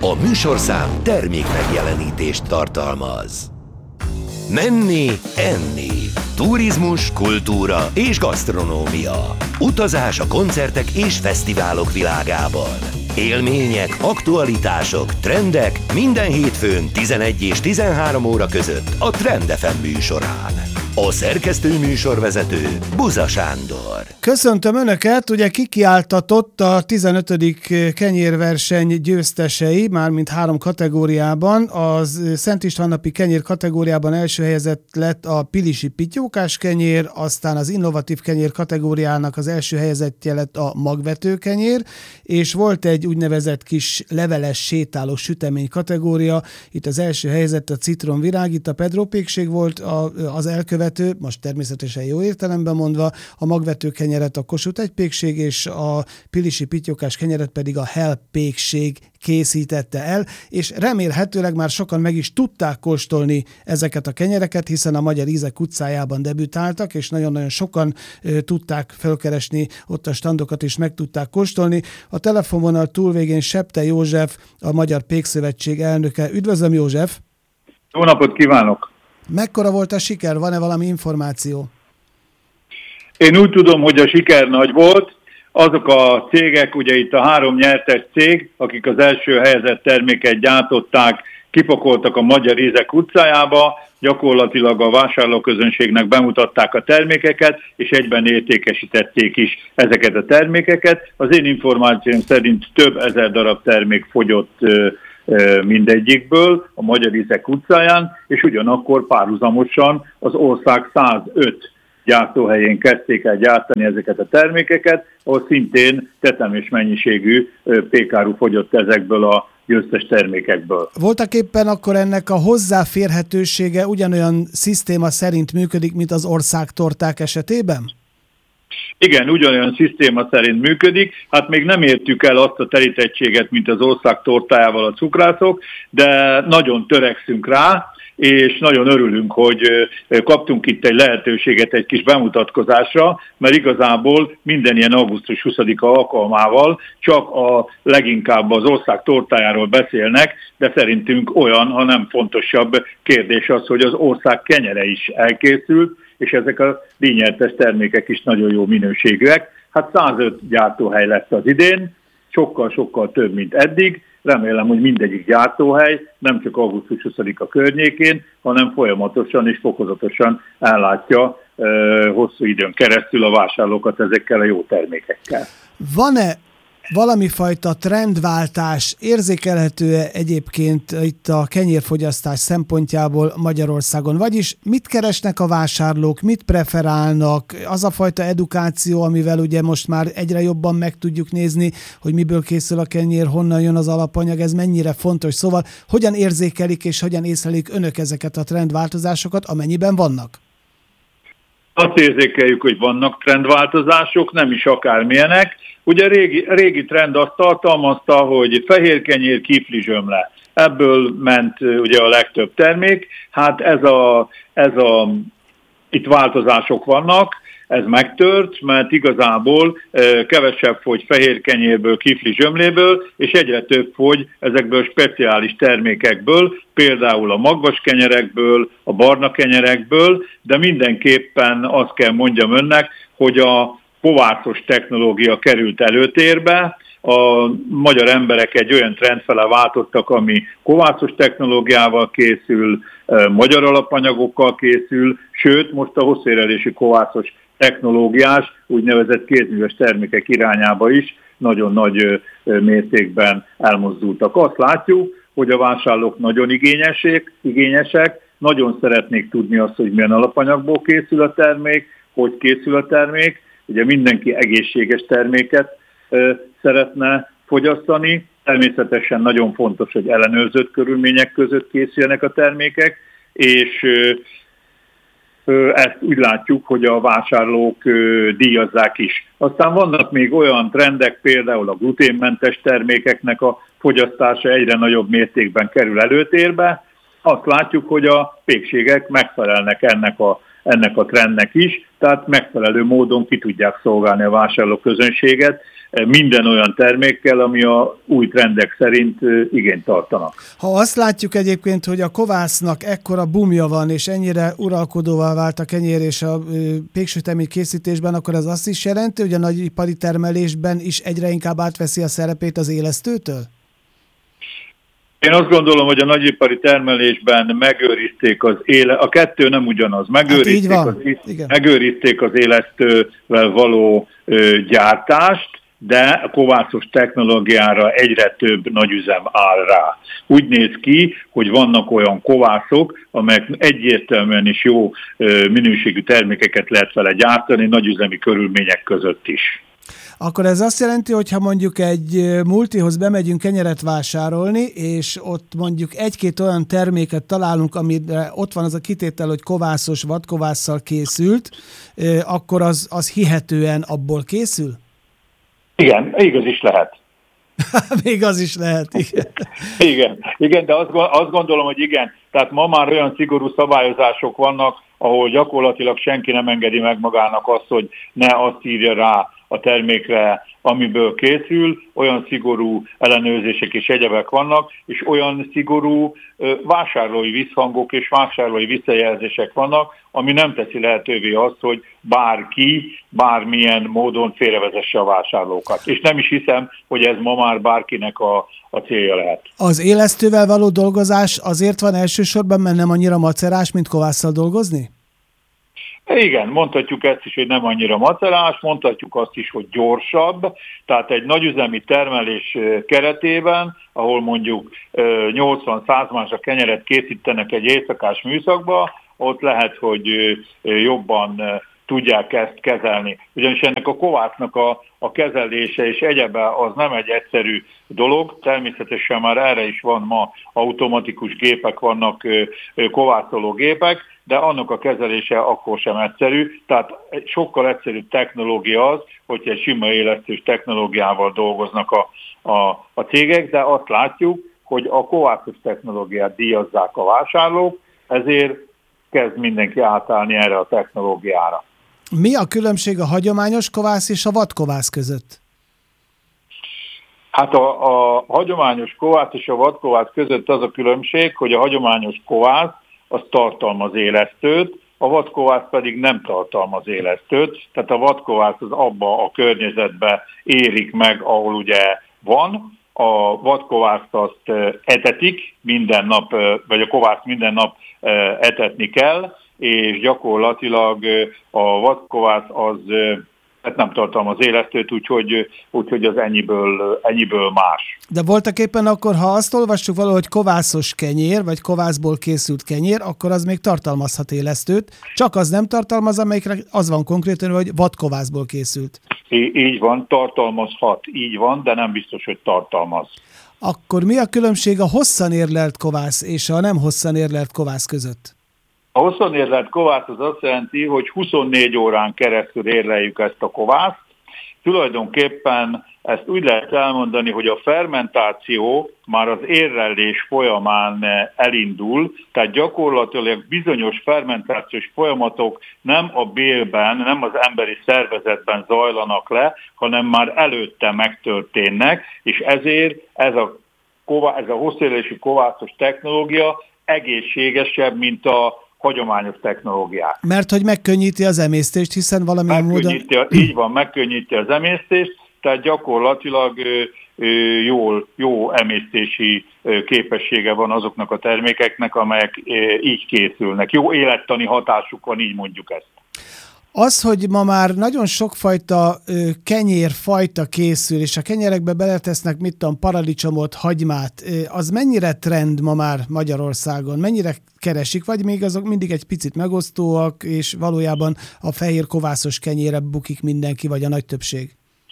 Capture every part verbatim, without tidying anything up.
A műsorszám termék megjelenítést tartalmaz. Menni, enni. Turizmus, kultúra és gasztronómia. Utazás a koncertek és fesztiválok világában. Élmények, aktualitások, trendek minden hétfőn tizenegy és tizenhárom óra között a Trend ef em műsorán. A szerkesztő műsorvezető Buza Sándor. Köszöntöm Önöket, ugye kikiáltatott a tizenötödik kenyérverseny győztesei, mármint három kategóriában. Az Szent István-napi kenyér kategóriában első helyezett lett a pilisi pittyókás kenyér, aztán az innovatív kenyér kategóriának az első helyezettje lett a magvető kenyér, és volt egy úgynevezett kis leveles sétáló sütemény kategória. Itt az első helyezett a citromvirág, itt a Pedro pékség volt az elkövető, most természetesen jó értelemben mondva, a magvető kenyeret a Kossuth egy pékség, és a pilisi pittyókás kenyeret pedig a Hell pékség készítette el, és remélhetőleg már sokan meg is tudták kóstolni ezeket a kenyereket, hiszen a Magyar Ízek utcájában debütáltak, és nagyon-nagyon sokan ö, tudták felkeresni ott a standokat, és meg tudták kóstolni. A telefonvonal túlvégén Septe József, a Magyar Pékszövetség elnöke. Üdvözlöm, József! Jó napot kívánok! Mekkora volt a siker? Van-e valami információ? Én úgy tudom, hogy a siker nagy volt. Azok a cégek, ugye itt a három nyertes cég, akik az első helyezett terméket gyártották, kipakoltak a Magyar Ízek utcájába, gyakorlatilag a vásárlóközönségnek bemutatták a termékeket, és egyben értékesítették is ezeket a termékeket. Az én információm szerint több ezer darab termék fogyott mindegyikből a Magyar Ízek utcáján, és ugyanakkor párhuzamosan az ország százöt gyártóhelyén kezdték el gyártani ezeket a termékeket, ahol szintén tetemes mennyiségű pékáru fogyott ezekből a győztes termékekből. Voltak éppen akkor ennek a hozzáférhetősége ugyanolyan szisztéma szerint működik, mint az országtorták esetében? Igen, ugyanolyan szisztéma szerint működik. Hát még nem értük el azt a terítettséget, mint az ország tortájával a cukrászok, de nagyon törekszünk rá, és nagyon örülünk, hogy kaptunk itt egy lehetőséget egy kis bemutatkozásra, mert igazából minden ilyen augusztus huszadika alkalmával csak a leginkább az ország tortájáról beszélnek, de szerintünk olyan, ha nem fontosabb kérdés az, hogy az ország kenyere is elkészült, és ezek a díjnyertes termékek is nagyon jó minőségűek. Hát százöt gyártóhely lett az idén, sokkal-sokkal több, mint eddig. Remélem, hogy mindegyik gyártóhely nem csak augusztus huszadika környékén, hanem folyamatosan és fokozatosan ellátja e, hosszú időn keresztül a vásárlókat ezekkel a jó termékekkel. Van-e valami fajta trendváltás érzékelhető egyébként itt a kenyérfogyasztás szempontjából Magyarországon? Vagyis mit keresnek a vásárlók, mit preferálnak? Az a fajta edukáció, amivel ugye most már egyre jobban meg tudjuk nézni, hogy miből készül a kenyér, honnan jön az alapanyag, ez mennyire fontos. Szóval hogyan érzékelik és hogyan észlelik önök ezeket a trendváltozásokat, amennyiben vannak? Azt érzékeljük, hogy vannak trendváltozások, nem is akármilyenek. Ugye a régi, régi trend azt tartalmazta, hogy fehér kenyér, kifli zsömle. Ebből ment ugye a legtöbb termék. Hát ez a, ez a, itt változások vannak, ez megtört, mert igazából kevesebb fogy fehér kenyérből, kifli zsömléből, és egyre több fogy ezekből speciális termékekből, például a magvas kenyerekből, a barna kenyerekből, de mindenképpen azt kell mondjam önnek, hogy a kovászos technológia került előtérbe, a magyar emberek egy olyan trend fele váltottak, ami kovászos technológiával készül, magyar alapanyagokkal készül, sőt, most a hosszúérelési kovászos technológiás, úgynevezett kézműves termékek irányába is nagyon nagy mértékben elmozdultak. Azt látjuk, hogy a vásárlók nagyon igényesek, igényesek, nagyon szeretnék tudni azt, hogy milyen alapanyagból készül a termék, hogy készül a termék. Ugye mindenki egészséges terméket szeretne fogyasztani. Természetesen nagyon fontos, hogy ellenőrzött körülmények között készüljenek a termékek, és ezt úgy látjuk, hogy a vásárlók díjazzák is. Aztán vannak még olyan trendek, például a gluténmentes termékeknek a fogyasztása egyre nagyobb mértékben kerül előtérbe. Azt látjuk, hogy a pékségek megfelelnek ennek a, ennek a trendnek is, tehát megfelelő módon ki tudják szolgálni a vásárlóközönséget. minden olyan termékkel, ami a új trendek szerint igényt tartanak. Ha azt látjuk egyébként, hogy a kovásznak ekkora bumja van, és ennyire uralkodóvá vált a kenyér és a péksütemény készítésben, akkor ez azt is jelenti, hogy a nagyipari termelésben is egyre inkább átveszi a szerepét az élesztőtől? Én azt gondolom, hogy a nagyipari termelésben megőrizték az éle, a kettő nem ugyanaz, megőrizték, hát az, megőrizték az élesztővel való ö, gyártást, de a kovászos technológiára egyre több nagyüzem áll rá. Úgy néz ki, hogy vannak olyan kovászok, amelyek egyértelműen is jó ö, minőségű termékeket lehet vele gyártani, nagyüzemi körülmények között is. Akkor ez azt jelenti, hogy ha mondjuk egy multihoz bemegyünk kenyeret vásárolni, és ott mondjuk egy-két olyan terméket találunk, amire ott van az a kitétel, hogy kovászos, vadkovásszal készült, akkor az, az hihetően abból készül? Igen, igaz is lehet. Még az is lehet, igen. igen, igen, de azt, azt gondolom, hogy igen. Tehát ma már olyan szigorú szabályozások vannak, ahol gyakorlatilag senki nem engedi meg magának azt, hogy ne azt írja rá a termékre, amiből készül, olyan szigorú ellenőrzések és egyebek vannak, és olyan szigorú ö, vásárlói visszhangok és vásárlói visszajelzések vannak, ami nem teszi lehetővé azt, hogy bárki bármilyen módon félrevezesse a vásárlókat. És nem is hiszem, hogy ez ma már bárkinek a, a célja lehet. Az élesztővel való dolgozás azért van elsősorban, mert nem annyira macerás, mint kovásszal dolgozni? Igen, mondhatjuk ezt is, hogy nem annyira macerás, mondhatjuk azt is, hogy gyorsabb, tehát egy nagyüzemi termelés keretében, ahol mondjuk nyolcvan-száz másra kenyeret készítenek egy éjszakás műszakba, ott lehet, hogy jobban tudják ezt kezelni. Ugyanis ennek a kovásznak a, a kezelése és egyebe az nem egy egyszerű dolog, természetesen már erre is van ma automatikus gépek, vannak kovászoló gépek, de annak a kezelése akkor sem egyszerű, tehát egy sokkal egyszerűbb technológia az, hogyha egy sima élesztős technológiával dolgoznak a, a, a cégek, de azt látjuk, hogy a kovászos technológiát díjazzák a vásárlók, ezért kezd mindenki átállni erre a technológiára. Mi a különbség a hagyományos kovász és a vadkovász között? Hát a, a hagyományos kovász és a vadkovász között az a különbség, hogy a hagyományos kovász az tartalmaz élesztőt, a vadkovász pedig nem tartalmaz élesztőt, tehát a vadkovász az abba a környezetbe érik meg, ahol ugye van, a vadkovászt azt etetik, minden nap, vagy a kovászt minden nap etetni kell, és gyakorlatilag a vadkovász az hát nem tartalmaz élesztőt, úgyhogy, úgyhogy az ennyiből, ennyiből más. De voltak éppen akkor, ha azt olvassuk valahogy kovászos kenyér, vagy kovászból készült kenyér, akkor az még tartalmazhat élesztőt, csak az nem tartalmaz, amelyikre az van konkrétan, hogy vadkovászból készült. Í- így van, tartalmazhat, így van, de nem biztos, hogy tartalmaz. Akkor mi a különbség a hosszan érlelt kovász és a nem hosszan érlelt kovász között? A hosszan érlelt kovász az azt jelenti, hogy huszonnégy órán keresztül érleljük ezt a kovászt. Tulajdonképpen ezt úgy lehet elmondani, hogy a fermentáció már az érlelés folyamán elindul, tehát gyakorlatilag bizonyos fermentációs folyamatok nem a bélben, nem az emberi szervezetben zajlanak le, hanem már előtte megtörténnek, és ezért ez a, ková, ez a hosszérlésű kovászos technológia egészségesebb, mint a hagyományos technológiák. Mert hogy megkönnyíti az emésztést, hiszen valamilyen módon... Így van, megkönnyíti az emésztést, tehát gyakorlatilag jól, jó emésztési képessége van azoknak a termékeknek, amelyek így készülnek. Jó élettani hatásuk van, így mondjuk ezt. Az, hogy ma már nagyon sokfajta kenyérfajta készül, és a kenyerekbe beletesznek, mit tudom, paradicsomot, hagymát, az mennyire trend ma már Magyarországon? Mennyire keresik, vagy még azok mindig egy picit megosztóak, és valójában a fehér kovászos kenyére bukik mindenki, vagy a nagy többség?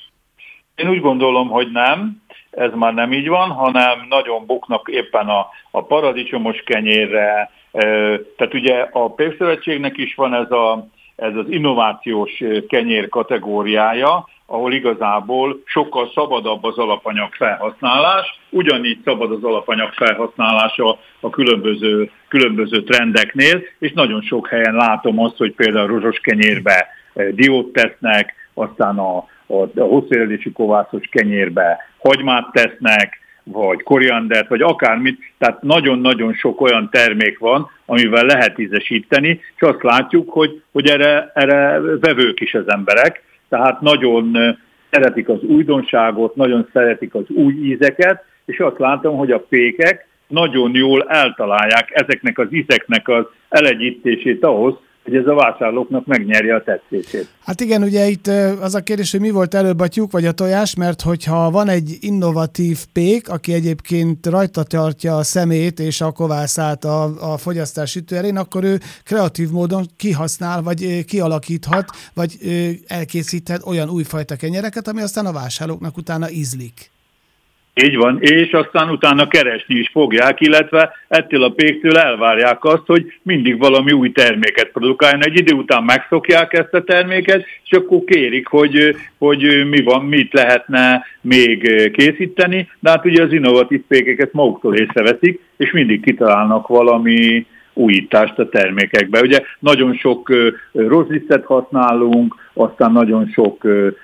Én úgy gondolom, hogy nem, ez már nem így van, hanem nagyon buknak éppen a, a paradicsomos kenyérre. Tehát ugye a Pékszövetségnek is van ez a ez az innovációs kenyér kategóriája, ahol igazából sokkal szabadabb az alapanyag felhasználás, ugyanígy szabad az alapanyag felhasználása a különböző, különböző trendeknél, és nagyon sok helyen látom azt, hogy például rozsos kenyérbe diót tesznek, aztán a, a, a hosszúéledésű kovászos kenyérbe hagymát tesznek, vagy koriandert, vagy akármit, tehát nagyon-nagyon sok olyan termék van, amivel lehet ízesíteni, és azt látjuk, hogy, hogy erre, erre vevők is az emberek, tehát nagyon szeretik az újdonságot, nagyon szeretik az új ízeket, és azt látom, hogy a pékek nagyon jól eltalálják ezeknek az ízeknek az elegyítését ahhoz, hogy ez a vásárlóknak megnyerje a tetszését. Hát igen, ugye itt az a kérdés, hogy mi volt előbb, a tyúk vagy a tojás, mert hogyha van egy innovatív pék, aki egyébként rajta tartja a szemét és a kovászát a, a fogyasztás sütőerén, akkor ő kreatív módon kihasznál, vagy kialakíthat, vagy elkészíthet olyan újfajta kenyereket, ami aztán a vásárlóknak utána ízlik. Így van, és aztán utána keresni is fogják, illetve ettől a péktől elvárják azt, hogy mindig valami új terméket produkáljon. Egy idő után megszokják ezt a terméket, és akkor kérik, hogy, hogy mi van, mit lehetne még készíteni, de hát ugye az innovatív pékeket maguktól észreveszik, és mindig kitalálnak valami újítást a termékekbe. Ugye nagyon sok rozlisztet használunk, aztán nagyon sok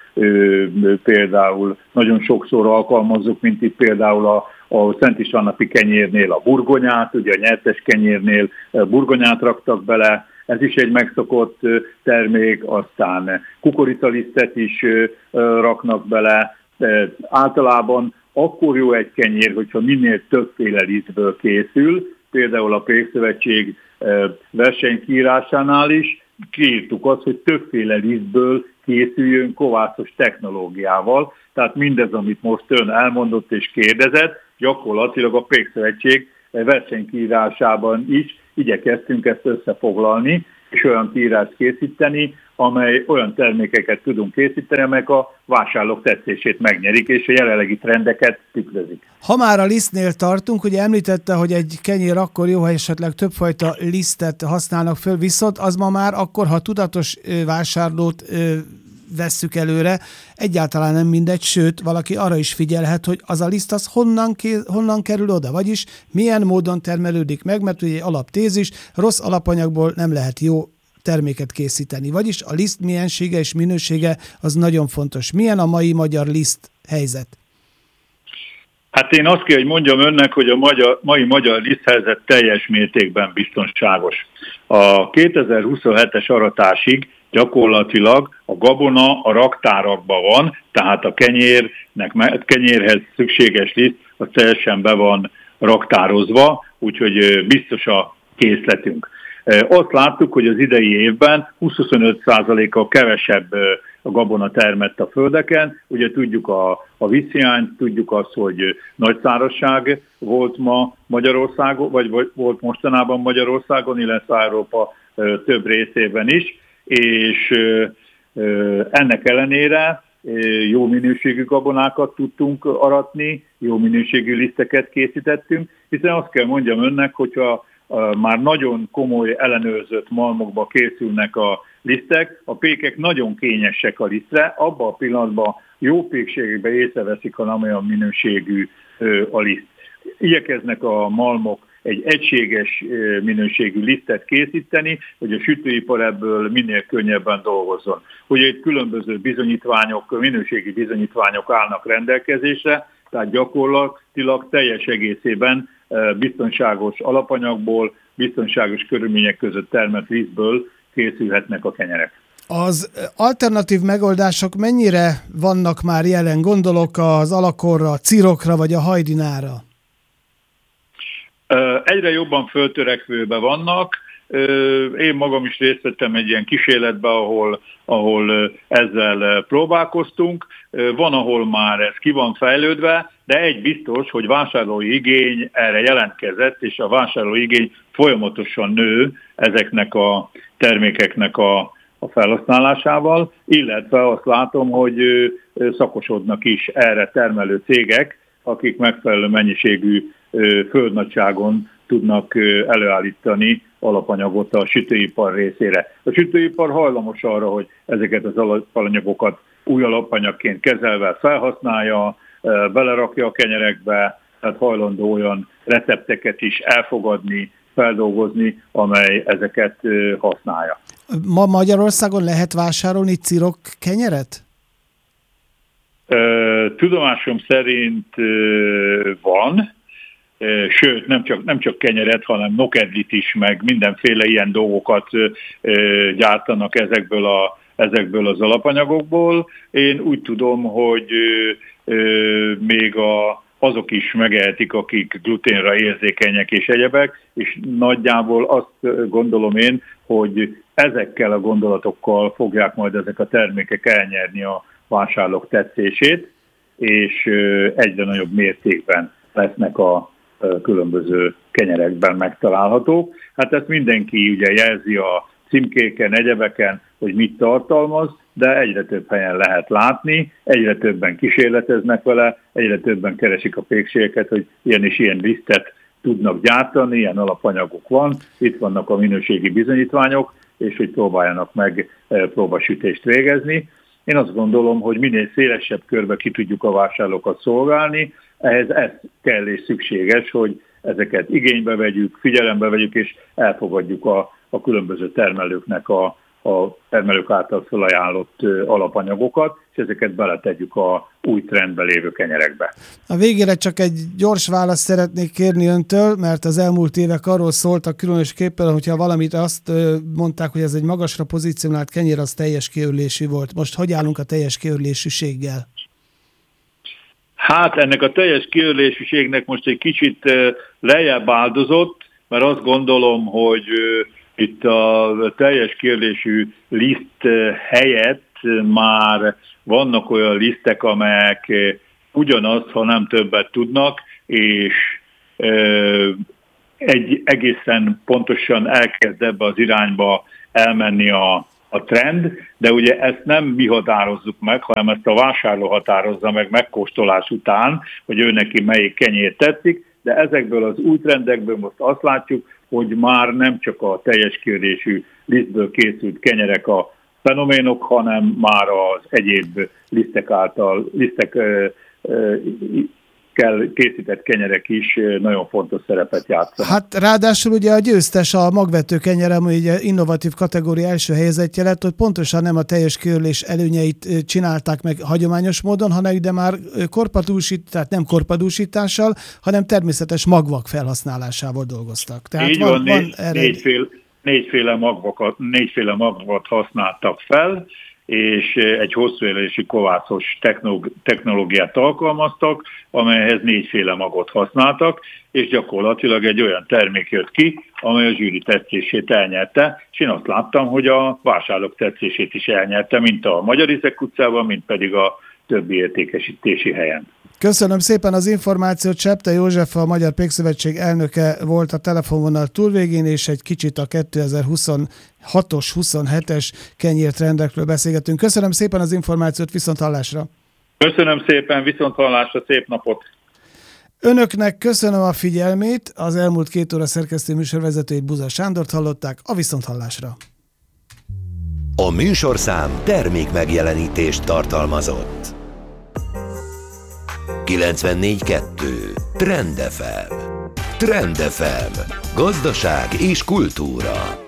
például nagyon sokszor alkalmazzuk, mint itt például a, a Szent Istvánnapi kenyérnél a burgonyát, ugye a nyertes kenyérnél burgonyát raktak bele, ez is egy megszokott termék, aztán kukoricalisztet is raknak bele. Általában akkor jó egy kenyér, hogyha minél többféle lisztből készül, például a Pékszövetség versenykiírásánál is kiírtuk azt, hogy többféle lisztből készüljön kovászos technológiával, tehát mindez, amit most ön elmondott és kérdezett, gyakorlatilag a Pékszövetség versenykiírásában is igyekeztünk ezt összefoglalni, és olyan kiírást készíteni, amely olyan termékeket tudunk készíteni, amelyek a vásárlók tetszését megnyerik, és a jelenlegi trendeket tükrözik. Ha már a lisztnél tartunk, ugye említette, hogy egy kenyér akkor jó, ha esetleg többfajta lisztet használnak föl, viszont az ma már akkor, ha tudatos vásárlót vesszük előre, egyáltalán nem mindegy, sőt, valaki arra is figyelhet, hogy az a liszt az honnan, ké, honnan kerül oda, vagyis milyen módon termelődik meg, mert ugye egy alaptézis, rossz alapanyagból nem lehet jó terméket készíteni, vagyis a liszt miensége és minősége az nagyon fontos. Milyen a mai magyar liszt helyzet? Hát én azt kell, hogy mondjam önnek, hogy a magyar, mai magyar liszthelyzet teljes mértékben biztonságos. A kétezer-huszonhetes aratásig gyakorlatilag a gabona a raktárakban van, tehát a kenyérnek, kenyérhez szükséges liszt az teljesen be van raktározva, úgyhogy biztos a készletünk. Azt láttuk, hogy az idei évben húsz-huszonöt százalékkal kevesebb a gabona termett a földeken. Ugye tudjuk a, a vízhiányt, tudjuk azt, hogy nagy szárazság volt ma Magyarországon, vagy volt mostanában Magyarországon, illetve Európa több részében is, és ennek ellenére jó minőségű gabonákat tudtunk aratni, jó minőségű liszteket készítettünk, hiszen azt kell mondjam önnek, hogyha már nagyon komoly ellenőrzött malmokba készülnek a lisztek, a pékek nagyon kényesek a lisztre, abban a pillanatban jó pékségekben észreveszik, ha nem olyan minőségű a liszt. Igyekeznek a malmok egy egységes minőségű lisztet készíteni, hogy a sütőipar ebből minél könnyebben dolgozzon. Ugye itt különböző bizonyítványok, minőségi bizonyítványok állnak rendelkezésre, tehát gyakorlatilag teljes egészében biztonságos alapanyagból, biztonságos körülmények között termelt lisztből készülhetnek a kenyerek. Az alternatív megoldások mennyire vannak már jelen? Gondolok az alakorra, a cirokra vagy a hajdinára? Egyre jobban föltörekvőben vannak. Én magam is részt vettem egy ilyen kísérletbe, ahol, ahol ezzel próbálkoztunk. Van, ahol már ez ki van fejlődve, de egy biztos, hogy vásárlói igény erre jelentkezett, és a vásárlói igény folyamatosan nő ezeknek a termékeknek a, a felhasználásával, illetve azt látom, hogy szakosodnak is erre termelő cégek, akik megfelelő mennyiségű földnagyságon tudnak előállítani alapanyagot a sütőipar részére. A sütőipar hajlamos arra, hogy ezeket az alapanyagokat új alapanyagként kezelve felhasználja, belerakja a kenyerekbe, tehát hajlandó olyan recepteket is elfogadni, feldolgozni, amely ezeket használja. Ma Magyarországon lehet vásárolni cirok kenyeret? Tudomásom szerint van, sőt, nem csak, nem csak kenyeret, hanem nokedlit is, meg mindenféle ilyen dolgokat gyártanak ezekből, a, ezekből az alapanyagokból. Én úgy tudom, hogy még a, azok is megehetik, akik gluténra érzékenyek és egyebek, és nagyjából azt gondolom én, hogy ezekkel a gondolatokkal fogják majd ezek a termékek elnyerni a vásárlók tetszését, és egyre nagyobb mértékben lesznek a különböző kenyerekben megtalálhatók. Hát ezt mindenki ugye jelzi a címkéken, egyebeken, hogy mit tartalmaz, de egyre több helyen lehet látni, egyre többen kísérleteznek vele, egyre többen keresik a pékségeket, hogy ilyen és ilyen lisztet tudnak gyártani, ilyen alapanyagok van, itt vannak a minőségi bizonyítványok, és hogy próbáljanak meg próbasütést végezni. Én azt gondolom, hogy minél szélesebb körbe ki tudjuk a vásárlókat szolgálni, ehhez ez kell és szükséges, hogy ezeket igénybe vegyük, figyelembe vegyük, és elfogadjuk a, a különböző termelőknek a, a termelők által felajánlott alapanyagokat, és ezeket beletegyük a új trendben lévő kenyerekbe. A végére csak egy gyors választ szeretnék kérni öntől, mert az elmúlt évek arról szóltak különösképpen, hogyha valamit azt mondták, hogy ez egy magasra pozícionált kenyér, az teljes kiörlésű volt. Most hogy állunk a teljes kiörlésűséggel? Hát ennek a teljes kiörlésűségnek most egy kicsit lejjebb áldozott, mert azt gondolom, hogy itt a teljes kiörlésű liszt helyett már vannak olyan lisztek, amelyek ugyanazt, ha nem többet tudnak, és egy egészen pontosan elkezd ebbe az irányba elmenni a, a trend, de ugye ezt nem mi határozzuk meg, hanem ezt a vásárló határozza meg megkóstolás után, hogy ő neki melyik kenyér tetszik, de ezekből az új trendekből most azt látjuk, hogy már nem csak a teljes kiörlésű lisztből készült kenyerek a fenoménok, hanem már az egyéb lisztek által, lisztekkel készített kenyerek is nagyon fontos szerepet játszanak. Hát ráadásul ugye a győztes a magvető kenyere, ami ugye innovatív kategória első helyezettje lett, hogy pontosan nem a teljes kiörlés előnyeit csinálták meg hagyományos módon, hanem ide már korpadúsít, tehát nem korpadúsítással, hanem természetes magvak felhasználásával dolgoztak. Tehát így van, van, van négy, erre... négyféle, négyféle, magvakat, négyféle magvat használtak fel, és egy hosszúélésű kovászos technológiát alkalmaztak, amelyhez négyféle magot használtak, és gyakorlatilag egy olyan termék jött ki, amely a zsűri tetszését elnyerte, és én azt láttam, hogy a vásárlók tetszését is elnyerte, mint a Magyar Izek utcában, mint pedig a többi értékesítési helyen. Köszönöm szépen az információt, Csepte József, a Magyar Pékszövetség elnöke volt a telefonvonal túlvégén, és egy kicsit a kétezer-huszonhatos huszonhetes kenyértrendekről beszélgetünk. Köszönöm szépen az információt, viszont hallásra! Köszönöm szépen, viszont hallásra, szép napot! Önöknek köszönöm a figyelmét, az elmúlt két óra szerkesztő műsorvezetőjét, Buza Sándort hallották, a viszonthallásra! A műsorszám termék megjelenítést tartalmazott. kilencvennégy kettő Trend ef em. Trend ef em. Gazdaság és kultúra.